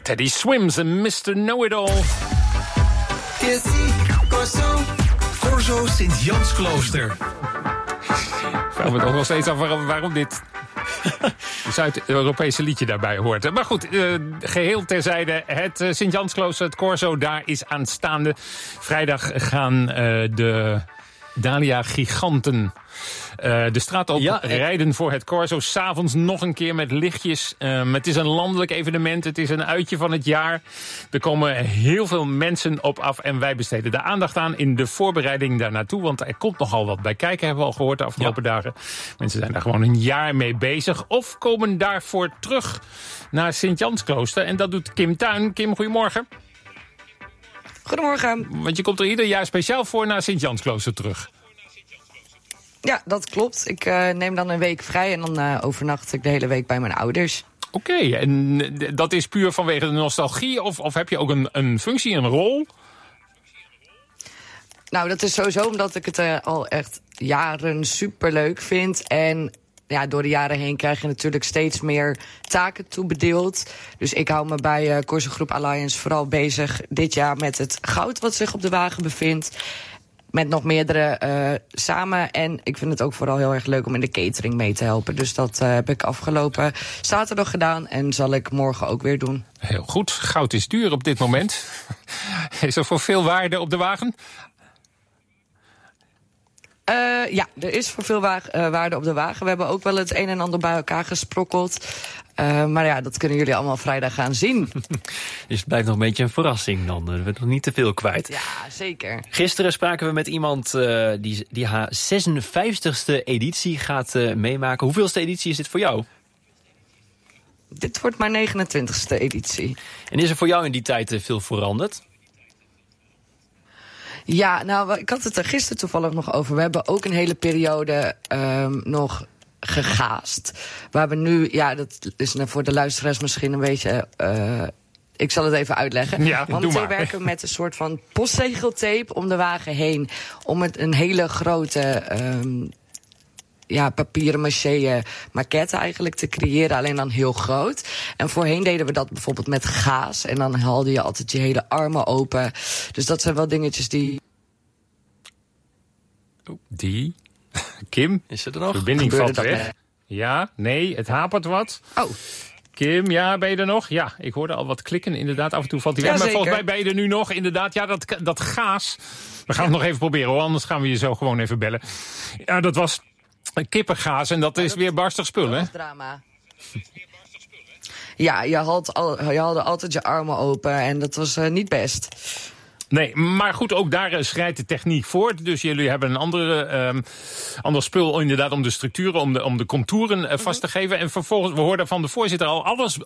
Teddy Swims en Mr. Know-It-All. Corso Sint-Jansklooster. Vraag me toch nog steeds af waarom dit Zuid-Europese liedje daarbij hoort. Maar goed, geheel terzijde. Het Sint-Jansklooster, het Corso, daar is aanstaande. Vrijdag gaan de Dahlia-giganten de straat op rijden voor het Corso. 's Avonds nog een keer met lichtjes. Het is een landelijk evenement. Het is een uitje van het jaar. Er komen heel veel mensen op af. En wij besteden de aandacht aan in de voorbereiding daar naartoe. Want er komt nogal wat bij kijken, hebben we al gehoord de afgelopen dagen. Mensen zijn daar gewoon een jaar mee bezig. Of komen daarvoor terug naar Sint-Jansklooster. En dat doet Kim Tuin. Kim, goedemorgen. Goedemorgen. Want je komt er ieder jaar speciaal voor naar Sint-Jansklooster terug. Ja, dat klopt. Ik neem dan een week vrij en dan overnacht ik de hele week bij mijn ouders. Oké, en dat is puur vanwege de nostalgie? Of heb je ook een functie, een rol? Nou, dat is sowieso omdat ik het al echt jaren superleuk vind. En ja, door de jaren heen krijg je natuurlijk steeds meer taken toebedeeld. Dus ik hou me bij Corso Group Alliance vooral bezig dit jaar met het goud wat zich op de wagen bevindt. Met nog meerdere samen. En ik vind het ook vooral heel erg leuk om in de catering mee te helpen. Dus dat heb ik afgelopen zaterdag gedaan en zal ik morgen ook weer doen. Heel goed. Goud is duur op dit moment. Is er voor veel waarde op de wagen? Ja, er is voor veel waarde op de wagen. We hebben ook wel het een en ander bij elkaar gesprokkeld. Maar ja, dat kunnen jullie allemaal vrijdag gaan zien. Dus het blijft nog een beetje een verrassing dan. Er wordt nog niet te veel kwijt. Ja, zeker. Gisteren spraken we met iemand die haar 56e editie gaat meemaken. Hoeveelste editie is dit voor jou? Dit wordt mijn 29e editie. En is er voor jou in die tijd veel veranderd? Ja, nou, ik had het er gisteren toevallig nog over. We hebben ook een hele periode nog gegaast. Waar we nu, ja, dat is voor de luisteraars misschien een beetje ik zal het even uitleggen. Ja, want we werken met een soort van postzegeltape om de wagen heen. Om het een hele grote papieren maché maquette eigenlijk te creëren, alleen dan heel groot. En voorheen deden we dat bijvoorbeeld met gaas. En dan haalde je altijd je hele armen open. Dus dat zijn wel dingetjes die... Die? Kim? Is er nog? Verbinding valt weg. Ja, nee, het hapert wat. Oh. Kim, ja, ben je er nog? Ja, ik hoorde al wat klikken, inderdaad. Af en toe valt hij weg, maar volgens mij ben je er nu nog. Inderdaad, ja, dat gaas. We gaan het nog even proberen, hoor. Anders gaan we je zo gewoon even bellen. Ja, dat was kippengaas en dat is weer barstig spul, hè? Drama. Ja, je haalde altijd je armen open en dat was niet best. Nee, maar goed, ook daar schrijdt de techniek voort. Dus jullie hebben een ander spul inderdaad om de structuren, om de contouren vast te geven. En vervolgens, we hoorden van de voorzitter al,